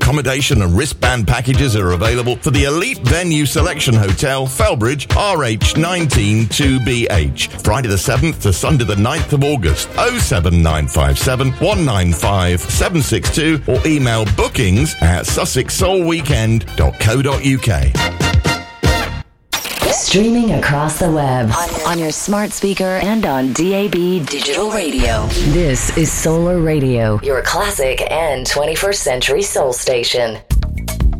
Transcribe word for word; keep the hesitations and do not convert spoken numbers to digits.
Accommodation and wristband packages are available for the Elite Venue Selection Hotel, Felbridge, R H one nine two B H. Friday the seventh to Sunday the ninth of August. oh seven nine five seven, one nine five, seven six two or email bookings at sussex soul weekend dot co dot uk. Streaming across the web, on, on your smart speaker and on D A B digital radio. This is Solar Radio, your classic and twenty-first century soul station.